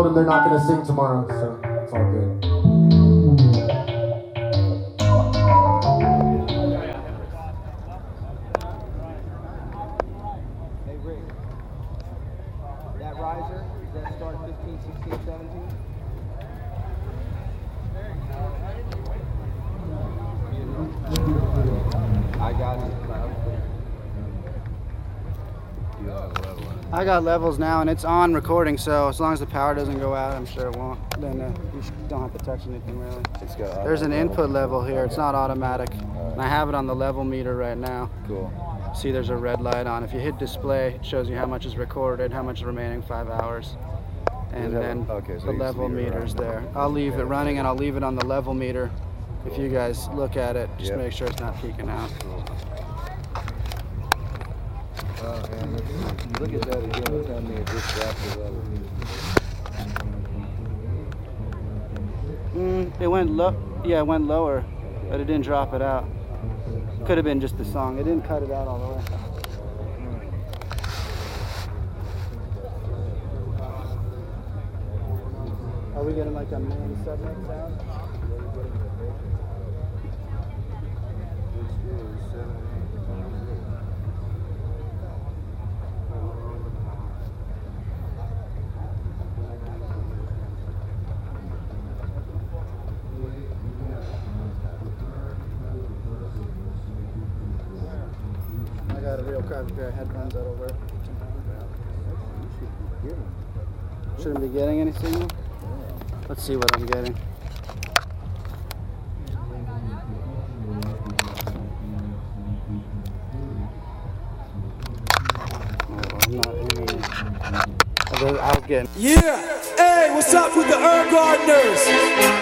them they're not gonna sing tomorrow, so it's all good. Hey Rick, that riser, does that start 15, 16, 17? I got it. I got levels now, and it's on recording, so as long as the power doesn't go out, I'm sure it won't. Then you don't have to touch anything really. There's an input level here. It's not automatic. And I have it on the level meter right now. Cool. See, there's a red light on. If you hit display, it shows you how much is recorded, how much is remaining 5 hours. And then the level meter's there. I'll leave it running, and I'll leave it on the level meter. If you guys look at it, just make sure it's not peaking out. Look at that again. Tell me it just dropped the level. It went low. Yeah, it went lower, but it didn't drop it out. Could have been just the song. It didn't cut it out all the way. Are we getting like a main submix sound? I got a real crappy pair of headphones that'll work. Shouldn't be getting any signal? Let's see what I'm getting. Oh, I'm not in. I was getting. Yeah! Hey, what's up with the Herb Gardeners?